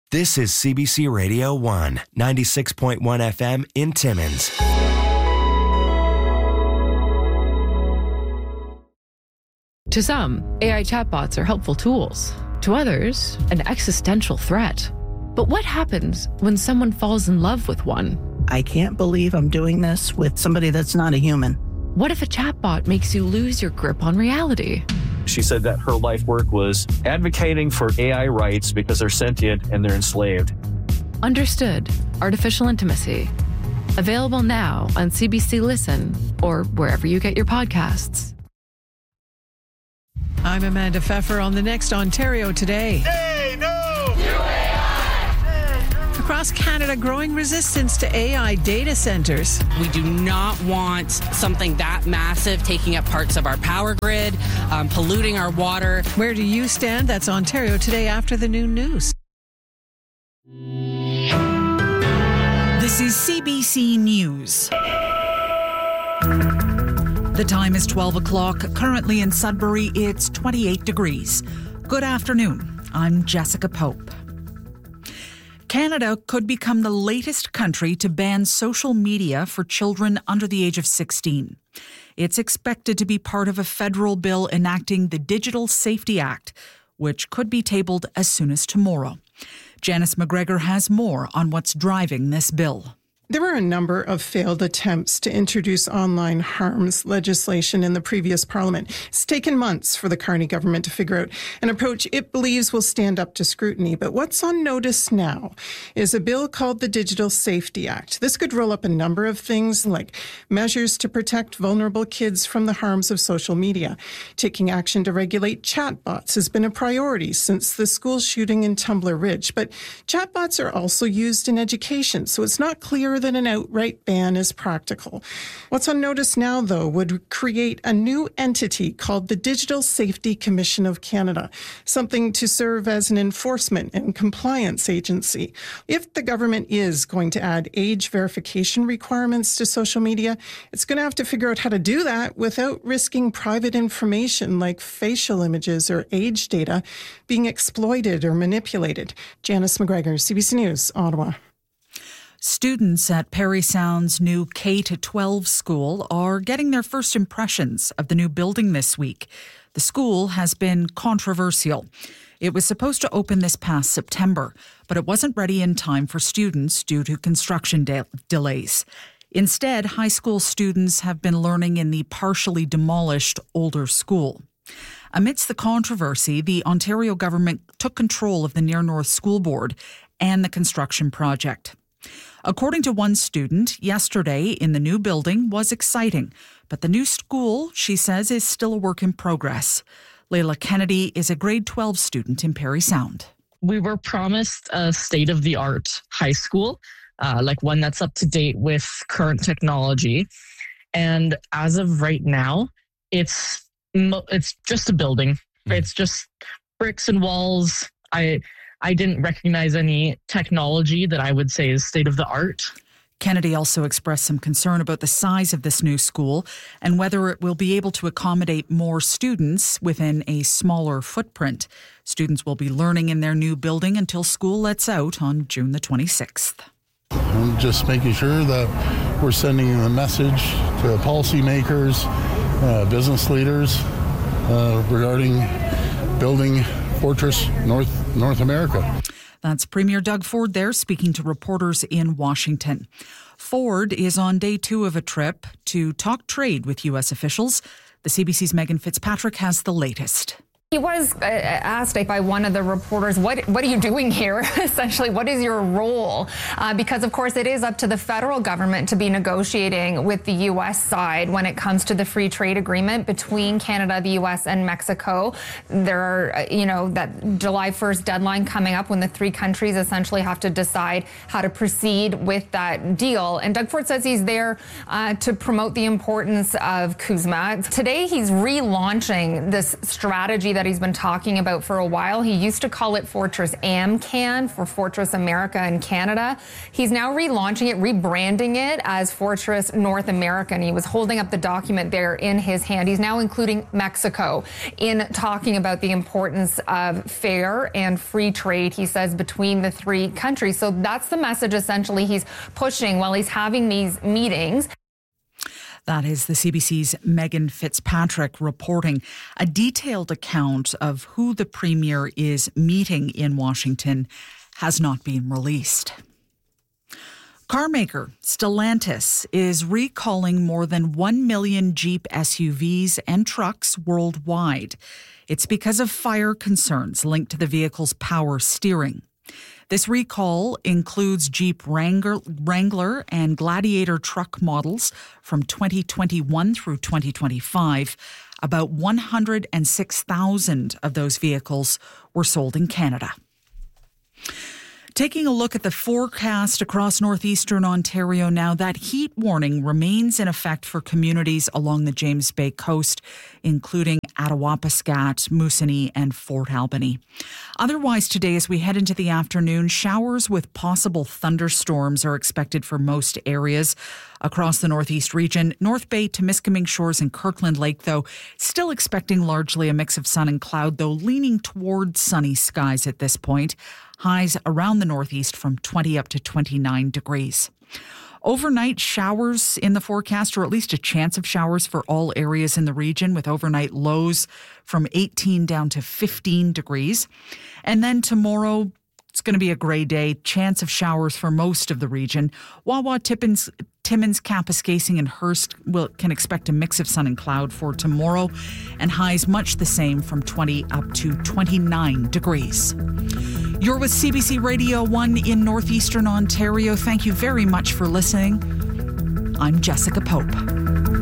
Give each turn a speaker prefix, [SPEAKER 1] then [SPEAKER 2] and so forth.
[SPEAKER 1] This is CBC Radio 1, 96.1 FM in Timmins.
[SPEAKER 2] To some, AI chatbots are helpful tools. To others, an existential threat. But what happens when someone falls in love with one?
[SPEAKER 3] I can't believe I'm doing this with somebody that's not a human.
[SPEAKER 2] What if a chatbot makes you lose your grip on reality?
[SPEAKER 4] She said that her life work was advocating for AI rights because they're sentient and they're enslaved.
[SPEAKER 2] Understood. Artificial Intimacy. Available now on CBC Listen or wherever you get your podcasts.
[SPEAKER 5] I'm Amanda Pfeffer on the Next Ontario Today.
[SPEAKER 6] Hey, no!
[SPEAKER 5] Across Canada, growing resistance to AI data centers.
[SPEAKER 7] We do not want something that massive taking up parts of our power grid, polluting our water.
[SPEAKER 5] Where do you stand? That's Ontario Today after the noon news.
[SPEAKER 8] This is CBC News. The time is 12 o'clock. Currently in Sudbury, it's 28 degrees. Good afternoon. I'm Jessica Pope. Canada could become the latest country to ban social media for children under the age of 16. It's expected to be part of a federal bill enacting the Digital Safety Act, which could be tabled as soon as tomorrow. Janice McGregor has more on what's driving this bill.
[SPEAKER 9] There were a number of failed attempts to introduce online harms legislation in the previous parliament. It's taken months for the Carney government to figure out an approach it believes will stand up to scrutiny. But what's on notice now is a bill called the Digital Safety Act. This could roll up a number of things like measures to protect vulnerable kids from the harms of social media. Taking action to regulate chatbots has been a priority since the school shooting in Tumbler Ridge. But chatbots are also used in education, so it's not clear that an outright ban is practical. What's on notice now, though, would create a new entity called the Digital Safety Commission of Canada, something to serve as an enforcement and compliance agency. If the government is going to add age verification requirements to social media, it's going to have to figure out how to do that without risking private information like facial images or age data being exploited or manipulated. Janice McGregor, CBC News, Ottawa.
[SPEAKER 8] Students at Parry Sound's new K-12 school are getting their first impressions of the new building this week. The school has been controversial. It was supposed to open this past September, but it wasn't ready in time for students due to construction delays. Instead, high school students have been learning in the partially demolished older school. Amidst the controversy, the Ontario government took control of the Near North School Board and the construction project. According to one student, yesterday in the new building was exciting, but the new school, she says, is still a work in progress. Layla Kennedy is a grade 12 student in Parry Sound.
[SPEAKER 10] We were promised a state-of-the-art high school, like one that's up to date with current technology. And as of right now, it's just a building. It's just bricks and walls. I didn't recognize any technology that I would say is state-of-the-art.
[SPEAKER 8] Kennedy also expressed some concern about the size of this new school and whether it will be able to accommodate more students within a smaller footprint. Students will be learning in their new building until school lets out on June the 26th.
[SPEAKER 11] I'm just making sure that we're sending a message to policymakers, business leaders regarding building Fortress North America.
[SPEAKER 8] That's Premier Doug Ford there speaking to reporters in Washington. Ford is on day 2 of a trip to talk trade with U.S. officials. The CBC's Megan Fitzpatrick has the latest.
[SPEAKER 12] He was asked by one of the reporters, what are you doing here? Essentially, what is your role? Because, of course, it is up to the federal government to be negotiating with the U.S. side when it comes to the free trade agreement between Canada, the U.S. and Mexico. There are, that July 1st deadline coming up when the three countries essentially have to decide how to proceed with that deal. And Doug Ford says he's there to promote the importance of CUSMA. Today, he's relaunching this strategy that that he's been talking about for a while. He used to call it Fortress AmCan for Fortress America in Canada. He's now relaunching it, rebranding it as Fortress North America. And he was holding up the document there in his hand. He's now including Mexico in talking about the importance of fair and free trade, he says, between the three countries. So that's the message essentially he's pushing while he's having these meetings.
[SPEAKER 8] That is the CBC's Megan Fitzpatrick reporting. A detailed account of who the Premier is meeting in Washington has not been released. Carmaker Stellantis is recalling more than 1 million Jeep SUVs and trucks worldwide. It's because of fire concerns linked to the vehicle's power steering. This recall includes Jeep Wrangler and Gladiator truck models from 2021 through 2025. About 106,000 of those vehicles were sold in Canada. Taking a look at the forecast across northeastern Ontario now, that heat warning remains in effect for communities along the James Bay coast, including Attawapiskat, Moosonee and Fort Albany. Otherwise today, as we head into the afternoon, showers with possible thunderstorms are expected for most areas across the northeast region. North Bay, Temiskaming Shores and Kirkland Lake, though, still expecting largely a mix of sun and cloud, though leaning towards sunny skies at this point. Highs around the northeast from 20 up to 29 degrees. Overnight showers in the forecast, or at least a chance of showers for all areas in the region, with overnight lows from 18 down to 15 degrees. And then tomorrow, it's going to be a gray day. Chance of showers for most of the region. Wawa, Timmins, Kapuskasing and Hearst can expect a mix of sun and cloud for tomorrow, and highs much the same from 20 up to 29 degrees. You're with CBC Radio 1 in northeastern Ontario. Thank you very much for listening. I'm Jessica Pope.